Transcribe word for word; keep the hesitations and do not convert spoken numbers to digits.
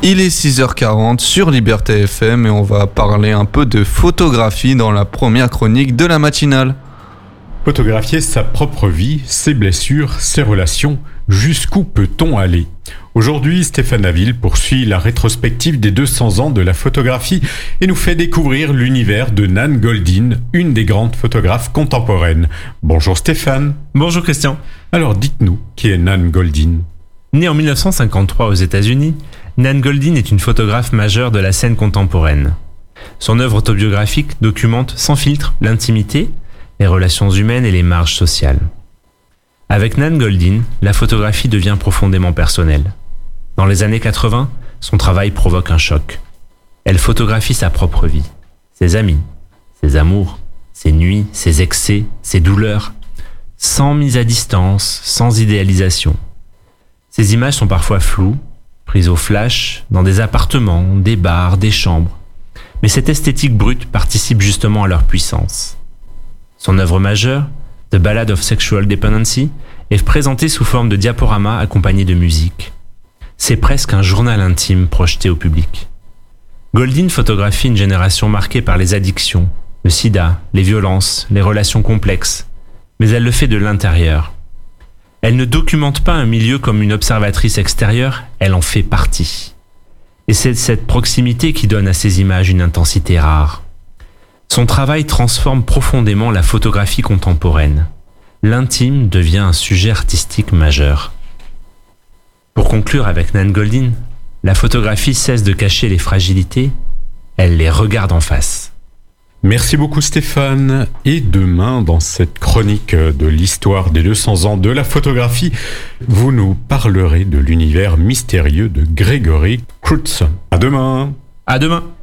Il est six heures quarante sur Liberté F M et on va parler un peu de photographie dans la première chronique de la matinale. Photographier sa propre vie, ses blessures, ses relations, jusqu'où peut-on aller ? Aujourd'hui, Stéphane Laville poursuit la rétrospective des deux cents ans de la photographie et nous fait découvrir l'univers de Nan Goldin, une des grandes photographes contemporaines. Bonjour Stéphane. Bonjour Christian. Alors dites-nous, qui est Nan Goldin ? Née en dix-neuf cent cinquante-trois aux États-Unis, Nan Goldin est une photographe majeure de la scène contemporaine. Son œuvre autobiographique documente sans filtre l'intimité, les relations humaines et les marges sociales. Avec Nan Goldin, la photographie devient profondément personnelle. Dans les années quatre-vingts, son travail provoque un choc. Elle photographie sa propre vie, ses amis, ses amours, ses nuits, ses excès, ses douleurs, sans mise à distance, sans idéalisation. Ces images sont parfois floues, prises au flash, dans des appartements, des bars, des chambres. Mais cette esthétique brute participe justement à leur puissance. Son œuvre majeure, The Ballad of Sexual Dependency, est présentée sous forme de diaporama accompagné de musique. C'est presque un journal intime projeté au public. Goldin photographie une génération marquée par les addictions, le sida, les violences, les relations complexes, mais elle le fait de l'intérieur. Elle ne documente pas un milieu comme une observatrice extérieure, elle en fait partie. Et c'est cette proximité qui donne à ces images une intensité rare. Son travail transforme profondément la photographie contemporaine. L'intime devient un sujet artistique majeur. Pour conclure avec Nan Goldin, la photographie cesse de cacher les fragilités, elle les regarde en face. Merci beaucoup Stéphane. Et demain, dans cette chronique de l'histoire des deux cents ans de la photographie, vous nous parlerez de l'univers mystérieux de Gregory Crewdson. À demain. À demain.